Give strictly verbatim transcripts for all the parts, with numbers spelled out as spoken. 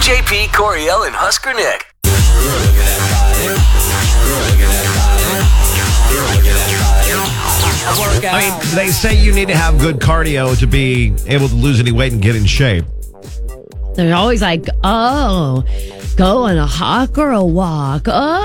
J P, Coriel, and Husker Nick. I mean, they say you need to have good cardio to be able to lose any weight and get in shape. They're always like, oh, go on a hike or a walk.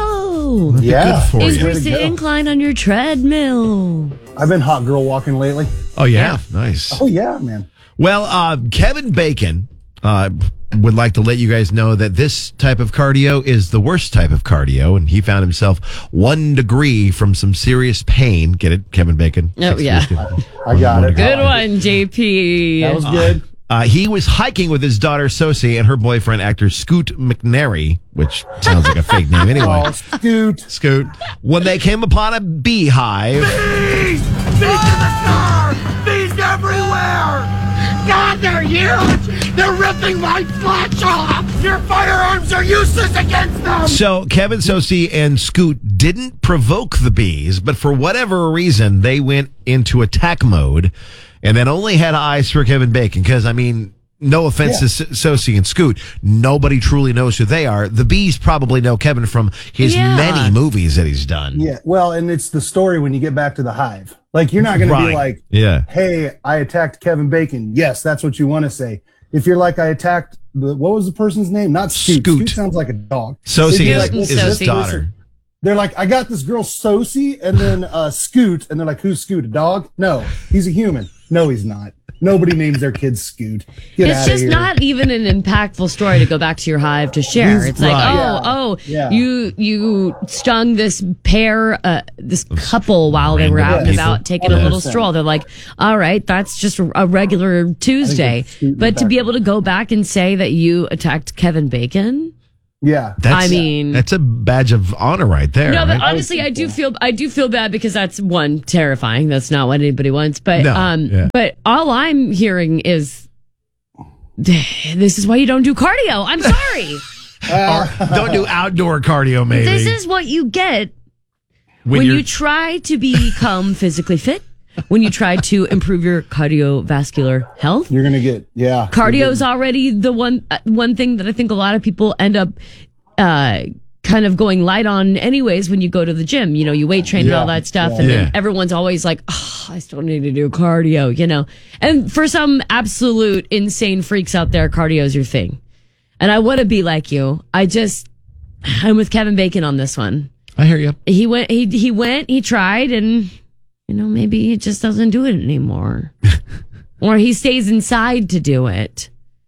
Oh, Yeah. Good for you. increase the incline on your treadmill. I've been hot girl walking lately. Oh, yeah. Nice. Oh, yeah, man. Well, uh, Kevin Bacon uh, would like to let you guys know that this type of cardio is the worst type of cardio, and he found himself one degree from some serious pain. Get it, Kevin Bacon? Oh, yeah. I got it. Good one, J P. That was good. Uh, he was hiking with his daughter, Sosie, and her boyfriend, actor Scoot McNairy, which sounds like a fake name anyway. Oh, Scoot. Scoot. When they came upon a beehive. Bees! Bees in the star! Bees everywhere! God, they're huge! They're ripping my flesh off! Your firearms are useless against them! So Kevin, Sosie, and Scoot didn't provoke the bees, but for whatever reason, they went into attack mode and then only had eyes for Kevin Bacon. Because, I mean, no offense Yeah. to Sosie and Scoot, nobody truly knows who they are. The bees probably know Kevin from his Yeah. many movies that he's done. Yeah, well, and it's the story when you get back to the hive. Like, you're not going Right. to be like, Yeah. hey, I attacked Kevin Bacon. Yes, that's what you want to say. If you're like, I attacked, the, what was the person's name? Not Scoot. Scoot. Scoot sounds like a dog. Sosie They'd be is, like, is listen, his listen, daughter. listen. They're like, I got this girl Sosie, and then uh, Scoot, and they're like, who's Scoot? A dog? No, he's a human. No, he's not. Nobody names their kids Scoot. Get It's outta just here. not even an impactful story to go back to your hive to share. He's- It's like, Right. oh, Yeah. oh, Yeah. you you stung this pair, uh, this couple while they were random out and people. about taking a Yeah. little stroll. They're like, all right, that's just a regular Tuesday. it's shooting But to be back. able to go back and say that you attacked Kevin Bacon, Yeah. That's, I mean- that's a badge of honor right there. no, but right? honestly, I do feel I do feel bad because that's one terrifying. That's not what anybody wants. But No, um, yeah. but all I'm hearing is this is why you don't do cardio. I'm sorry. Or don't do outdoor cardio, maybe. This is what you get when, you're- you try to become physically fit. When you try to improve your cardiovascular health. You're going to get, yeah. Cardio is already the one uh, one thing that I think a lot of people end up uh, kind of going light on anyways when you go to the gym. You know, you weight train and all Yeah, that stuff. yeah. And Yeah. then everyone's always like, oh, I still need to do cardio, you know. And for some absolute insane freaks out there, cardio is your thing. And I want to be like you. I just, I'm with Kevin Bacon on this one. I hear you. He went, he, he went, he tried, and, you know, maybe he just doesn't do it anymore. Or he stays inside to do it.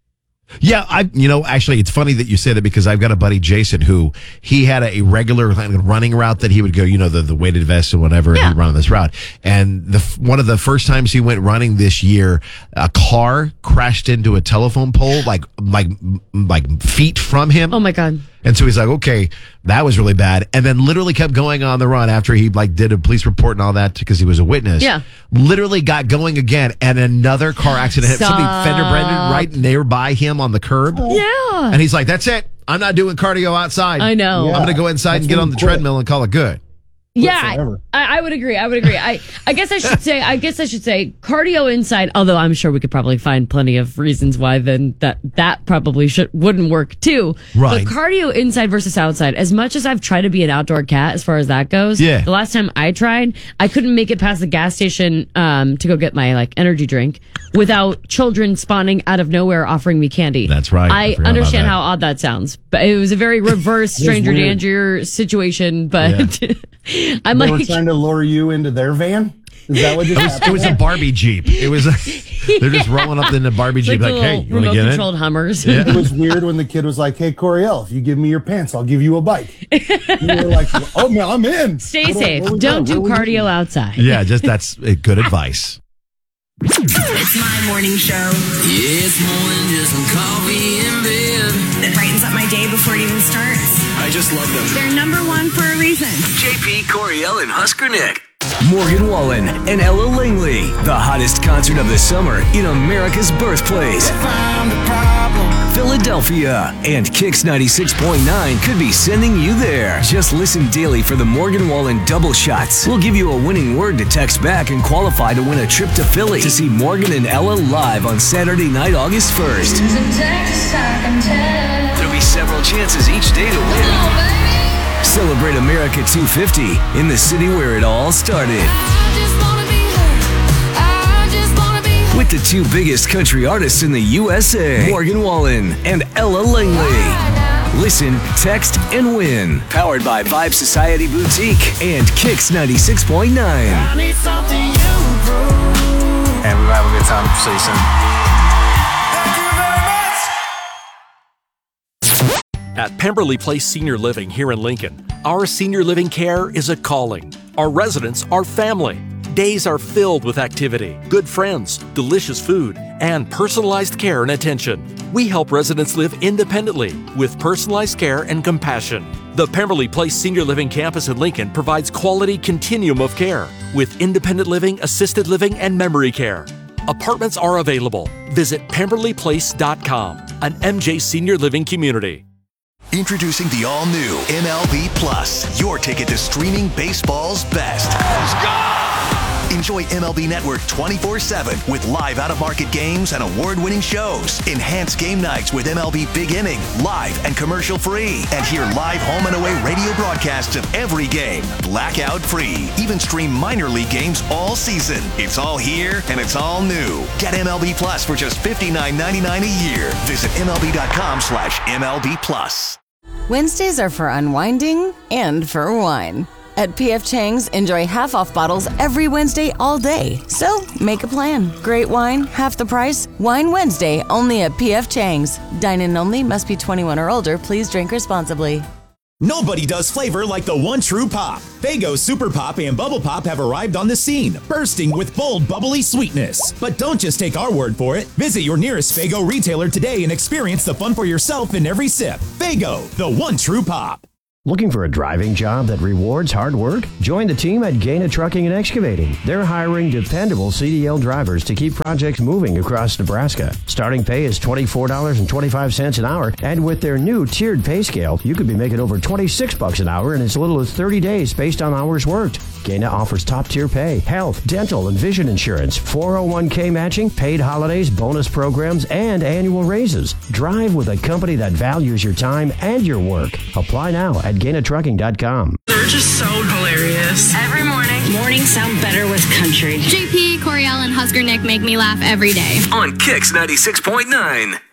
Yeah, I. You know, actually, it's funny that you say that because I've got a buddy, Jason, who he had a, a regular kind of running route that he would go. You know, the, the weighted vest and whatever, Yeah. and he'd run on this route. And the f- one of the first times he went running this year, a car crashed into a telephone pole, like like like feet from him. Oh my God. And so he's like, okay, that was really bad. And then literally kept going on the run after he like did a police report and all that because he was a witness. Yeah. Literally got going again. And another car accident hit something fender bended right nearby him on the curb. Yeah. And he's like, that's it. I'm not doing cardio outside. I know. Yeah. I'm going to go inside That's and get when on you the quit. treadmill and call it good. Yeah, forever. I, I would agree. I would agree. I, I guess I should say, I guess I should say cardio inside, although I'm sure we could probably find plenty of reasons why then that, that probably should, wouldn't work too. Right. But cardio inside versus outside, as much as I've tried to be an outdoor cat as far as that goes, Yeah. the last time I tried, I couldn't make it past the gas station, um, to go get my like energy drink without children spawning out of nowhere offering me candy. That's right. I I, forgot about understand that. how odd that sounds, but it was a very reverse stranger weird. danger situation, but I'm They were like, trying to lure you into their van? Is that what just It was, happened? it was a Barbie Jeep. It was, a, they're just rolling up in the Barbie like Jeep the like, hey, little you want to remote get in? controlled Hummers. Yeah. It was weird when the kid was like, hey, Coriel, if you give me your pants, I'll give you a bike. You were like, oh, man, I'm in. Stay What- safe. what we Don't doing? do What we cardio doing? outside. Yeah, just that's uh, good advice. It's my morning show Yeah, it's more than just some coffee in bed. that brightens up my day before it even starts. I just love them. They're number one for a reason. J P, Coriel, and Husker Nick. Morgan Wallen and Ella Langley, the hottest concert of the summer in America's birthplace, Philadelphia, and Kix ninety-six point nine could be sending you there. Just listen daily for the Morgan Wallen double shots. We'll give you a winning word to text back and qualify to win a trip to Philly to see Morgan and Ella live on Saturday night, August first. They're chances each day to win. Celebrate America two fifty in the city where it all started. With the two biggest country artists in the U S A, Morgan Wallen and Ella Langley. Listen, text, and win. Powered by Vibe Society Boutique and Kicks ninety-six point nine. I need something you prove. And we'll have a good time. See you soon. At Pemberley Place Senior Living here in Lincoln, our senior living care is a calling. Our residents are family. Days are filled with activity, good friends, delicious food, and personalized care and attention. We help residents live independently with personalized care and compassion. The Pemberley Place Senior Living Campus in Lincoln provides quality continuum of care with independent living, assisted living, and memory care. Apartments are available. Visit pemberley place dot com, an M J Senior Living community. Introducing the all-new M L B Plus, your ticket to streaming baseball's best. Let's go! Enjoy M L B Network twenty-four seven with live out-of-market games and award-winning shows. Enhance game nights with M L B Big Inning, live and commercial-free. And hear live home and away radio broadcasts of every game, blackout-free. Even stream minor league games all season. It's all here and it's all new. Get M L B Plus for just fifty-nine ninety-nine a year. Visit MLB.com slash MLB Plus. Wednesdays are for unwinding and for wine. At P F Chang's, enjoy half-off bottles every Wednesday all day. So, make a plan. Great wine, half the price. Wine Wednesday, only at P F Chang's. Dine-in only, must be twenty-one or older. Please drink responsibly. Nobody does flavor like the one true pop. Faygo Super Pop and Bubble Pop have arrived on the scene, bursting with bold, bubbly sweetness. But don't just take our word for it. Visit your nearest Faygo retailer today and experience the fun for yourself in every sip. Faygo, the one true pop. Looking for a driving job that rewards hard work? Join the team at Gaina Trucking and Excavating. They're hiring dependable C D L drivers to keep projects moving across Nebraska. Starting pay is twenty-four dollars and twenty-five cents an hour, and with their new tiered pay scale, you could be making over twenty-six bucks an hour in as little as thirty days based on hours worked. Gaina offers top-tier pay, health, dental, and vision insurance, four oh one k matching, paid holidays, bonus programs, and annual raises. Drive with a company that values your time and your work. Apply now at gaina trucking dot com. They're just so hilarious. Every morning, mornings sound better with country. J P, Coriel, and Husker Nick make me laugh every day. On Kicks ninety-six point nine.